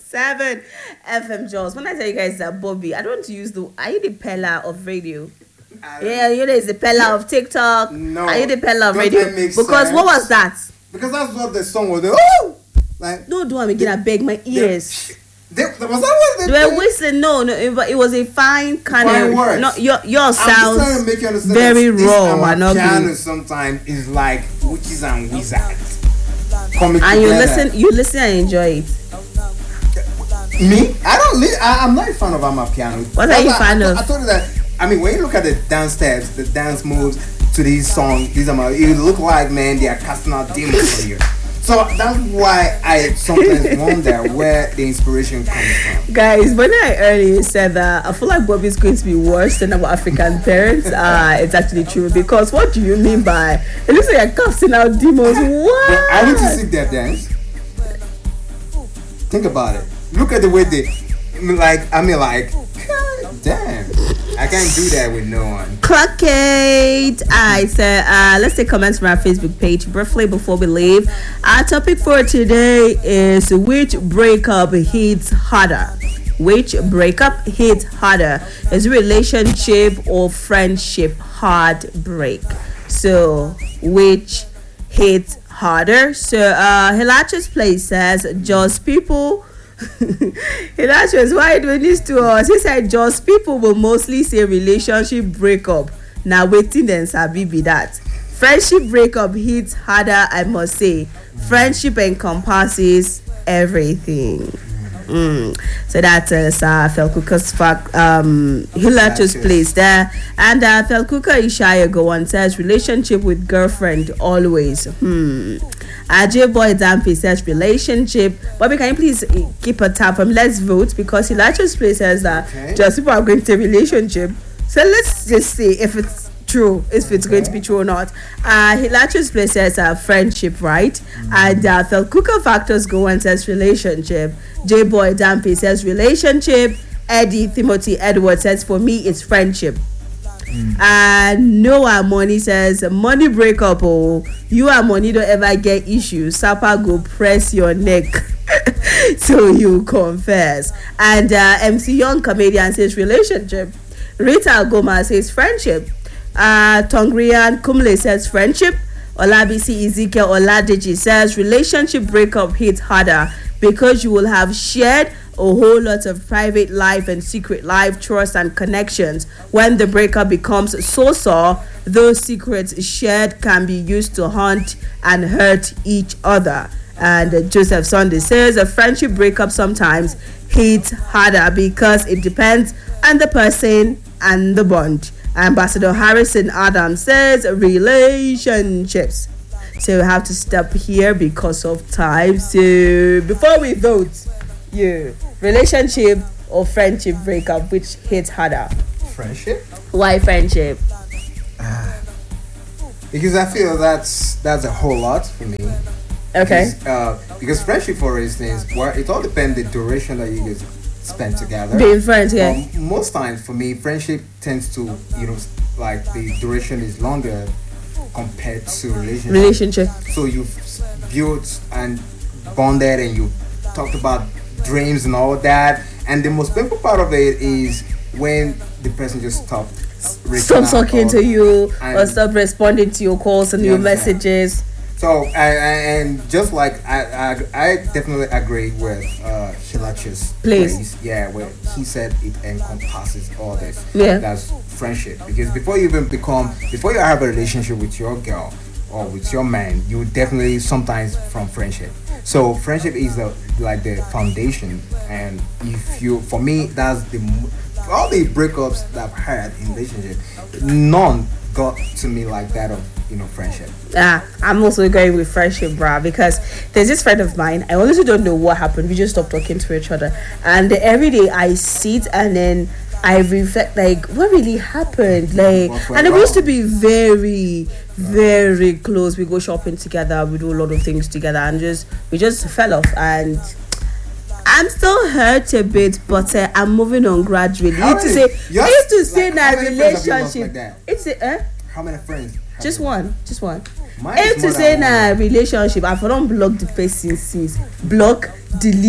7 FM Jaws. When I tell you guys that Bobby, I don't want to use the. Are you the Pella of radio? Yeah, you know, it's the Pella of TikTok. No. Are you the Pella of radio? Because sense? What was that? Because that's what the song was. Oh! Like, don't do it again. I beg my ears. Was that what they were whistling? No, it was a fine kind fine of words. No, your sounds trying to make you understand very raw and ugly. Piano sometimes is like witches and wizards coming and together. you listen and enjoy it. Me? I'm not a fan of Amapiano. What are you fan of? I told you that. I mean, when you look at the dance steps, the dance moves to these songs, it look like, man, they are casting out demons from you. So that's why I sometimes wonder where the inspiration comes from. Guys, when I earlier said that I feel like Bobby is going to be worse than our African parents, it's actually true. Because what do you mean by it looks like you're casting out demons? What? But I need to see their dance. Think about it. Look at the way they God damn. I can't do that with no one. Clock it. I said, let's take comments from our Facebook page briefly before we leave. Our topic for today is which breakup hits harder? Which breakup hits harder? Is relationship or friendship heartbreak? So, which hits harder? So, Hilachius Place says, just people. Hilachius, why do this to us? He said, just people will mostly say relationship breakup. Now, waiting then, Sabi be that. Friendship breakup hits harder, I must say. Friendship encompasses everything. So that is Felkuka's fact. Hilachius Place there. And Felkuka Ishaya go on says relationship with girlfriend always. Ajay Boy Dampi says relationship. Bobby, can you please keep a tab from let's vote because Hilachius Place says that just people are going to say relationship. So let's just see if it's true, if it's going to be true or not. Hilachius Place says friendship, right? And Felkuka Factors go and says relationship. J Boy Dampi says relationship. Eddie Timothy Edward says for me it's friendship. And Noah Money says money breakup. Oh, you and money don't ever get issues. Sapa go press your neck so you confess. And MC Young Comedian says relationship. Rita Goma says friendship. Tongrian Kumle says friendship. Olabisi Ezekiel Oladeji says relationship breakup hits harder because you will have shared a whole lot of private life and secret life, trust and connections. When the breakup becomes so sore, those secrets shared can be used to haunt and hurt each other. And Joseph Sunday says a friendship breakup sometimes hits harder because it depends on the person and the bond. Ambassador Harrison Adams says relationships. So we have to stop here because of time. So before we vote, relationship or friendship breakup, which hits harder? Friendship. Why friendship? Because I feel that's a whole lot for me. Okay. Because friendship, for instance, it all depends the duration that you guys spend together. Being friends, yeah. Most times for me, friendship tends to, like the duration is longer compared to relationship. So you've built and bonded and you talked about dreams and all that. And the most painful part of it is when the person just stop talking to you or stop responding to your calls and your messages. So and just like I definitely agree with Hilachius Place. Yeah, where he said it encompasses all this. Yeah, that's friendship. Because before you have a relationship with your girl or with your man, you definitely sometimes from friendship. So friendship is the foundation. And for me, that's all the breakups that I've had in relationship, none got to me like that of friendship. I'm also going with friendship, bruh, because there's this friend of mine. I honestly don't know what happened. We just stopped talking to each other, and every day I sit and then I reflect, like, what really happened, like, and we used to be very, very close. We go shopping together, we do a lot of things together, and we just fell off. And I'm still hurt a bit, but I'm moving on gradually. You used to say that relationship. How many friends? Just one. If to say na relationship, I don't block the person since block, delete,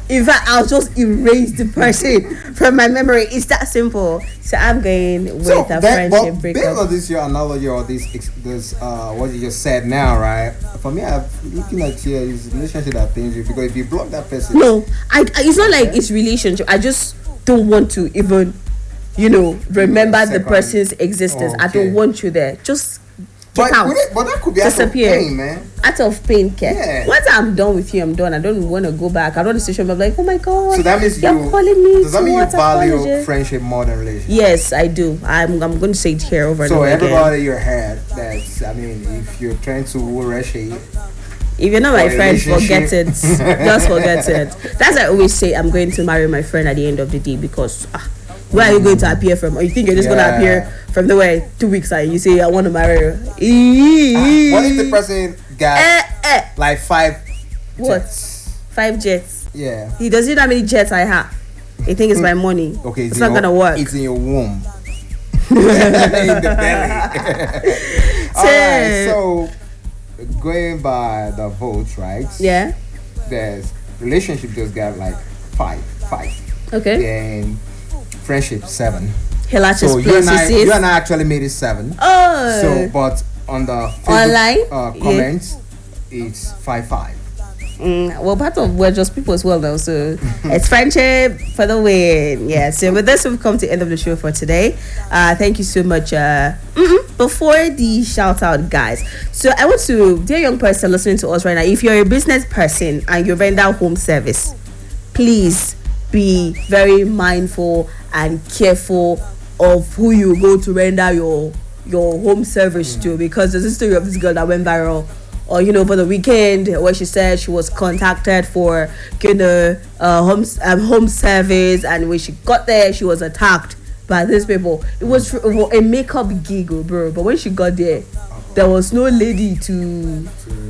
In fact, I'll just erase the person from my memory. It's that simple. So I'm going with a friendship breakup. Based on this your analogy or this what you just said now, right? For me, I'm looking at here is relationship that pains you, because if you block that person, no, it's not like it's relationship. I just don't want to even, remember the person's existence. I don't want you there. Just get out. But that could be out of pain, man. Out of pain, care. Yeah. Once I'm done with you, I'm done. I don't want to go back. I don't want to I'm like, oh my god. So that means you're calling me. Does that mean you value friendship more than relationship? Yes, I do. I'm going to say it here over and over again. So everybody you heard if you're trying to rush it, if you're not my friend, forget it. Just forget it. That's why I always say I'm going to marry my friend at the end of the day, because where are you going to appear from? Or you think you're just going to appear from the way 2 weeks and you say I want to marry her? What if the person got like 5 jets? 5 jets? Yeah. He doesn't know how many jets I have. He think it's my money. Okay, it's not gonna work. It's in your womb. In the belly. Alright, so going by the votes, right? Yeah. There's relationship just got like 5. Okay. And friendship 7. So you and I actually made it 7. Oh. So, but on the Facebook, online comments, it's 5. Well, part of we're just people as well now, so it's friendship for the win. Yeah. So with this, we've come to the end of the show for today. Thank you so much. Before the shout out, guys, so I want to, dear young person listening to us right now, if you're a business person and you render home service, please be very mindful and careful of who you go to render your home service to, because there's a story of this girl that went viral, or over the weekend, where she said she was contacted for home service, and when she got there, she was attacked by these people. It was a makeup gig, bro. But when she got there was no lady to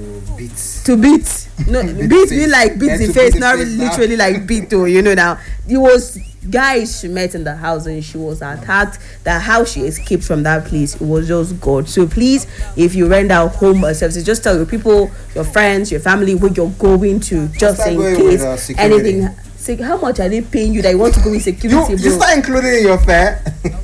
beat. No, beat me like beat the face, not literally like beat though. Now it was guys she met in the house and she was attacked. That how she escaped from that place, it was just God. So please, if you render home services, just tell your people, your friends, your family where you're going to, just in case anything. How much are they paying you that you want to go with security? You start including in your fare.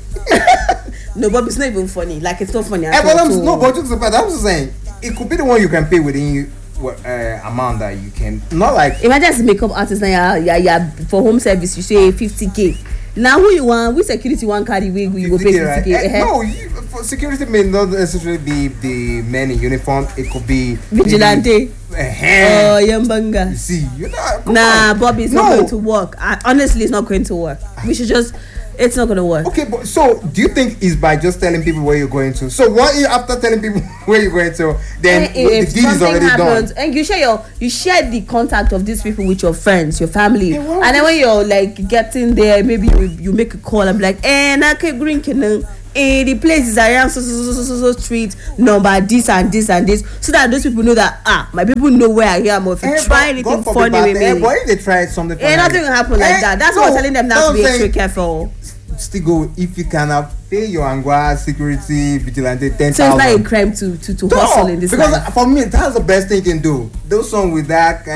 No, but it's not even funny. Like, it's not funny. But I'm just saying, it could be the one you can pay within you. Amount that you can, not like, imagine as a makeup artist now, yeah, for home service you say 50k. Now who you want, which security one carry wig you go pay 50k? No, for security may not necessarily be the men in uniform. It could be vigilante. Oh, Yambanga. You see, Bobby, it's not going to work. Honestly, it's not going to work. We should just, it's not going to work. Okay, but so do you think it's by just telling people where you're going to? So what after telling people where you're going to, then if the deed is already happens, done, and you share the contact of these people with your friends, your family, and then when you're like getting there, maybe you make a call and be like, green the place is around so street number this and this and this, so that those people know that my people know where I am. Or if you try anything funny with me, what if they try something funny? Nothing will happen like that. That's what I'm telling them now, to be extra careful. Still go, if you can pay your angwa security vigilante 10,000. So it's not a crime to hustle in this because life. For me that's the best thing you can do. Those songs with that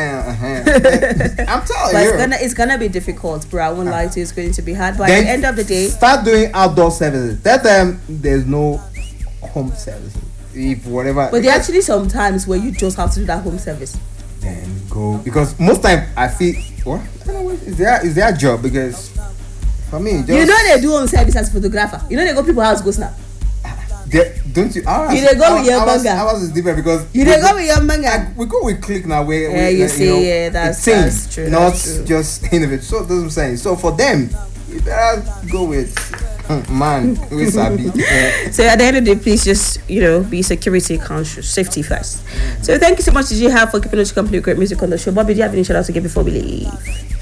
I'm telling you, it's gonna be difficult, bro. I won't lie to you, it's going to be hard. But at the end of the day, start doing outdoor services. That time there's no home services. If whatever. But there are actually some times where you just have to do that home service. Then go, because most time I feel what? I don't know, is their job, because for me, they do home service as photographer. They go people house go snap. Don't you? They go with your manga. Ours is different because they go with your manga. We go with click now. That's true. Not just innovate. So that's what I'm saying. So for them, you better go with man with Sabi. So at the end of the day, please just be security conscious, safety first. So thank you so much, DJ, for keeping us company with great music on the show. Bobby, do you have any shout outs to give before we leave?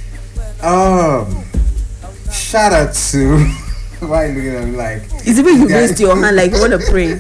Shout out to why are you looking at me like it's the way you raised your hand like you want to pray.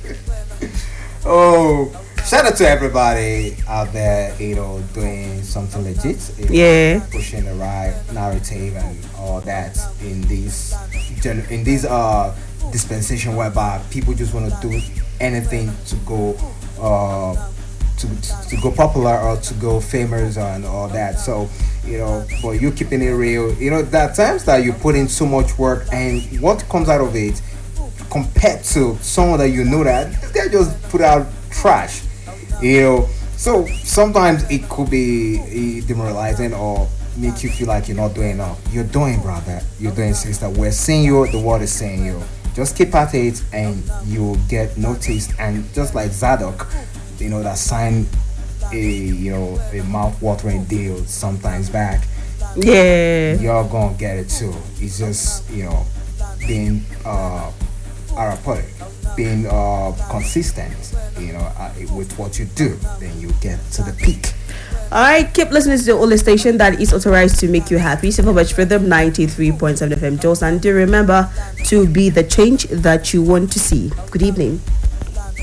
Shout out to everybody out there, doing something legit, pushing the right narrative and all that in this dispensation whereby people just want to do anything to go to go popular or to go famous and all that. So but you keeping it real. There are times that you put in so much work, and what comes out of it, compared to someone that that this guy just put out trash. So sometimes it could be demoralizing or make you feel like you're not doing enough. You're doing, brother. You're doing, sister. We're seeing you. The world is seeing you. Just keep at it, and you'll get noticed. And just like Zadok, that signed a mouth-watering deal sometimes back. Yeah, you're gonna get it too. It's just being aromatic, being consistent, with what you do, then you get to the peak. All right, keep listening to the only station that is authorized to make you happy. Silver Birch Rhythm 93.7 FM Jos, and do remember to be the change that you want to see. Good evening.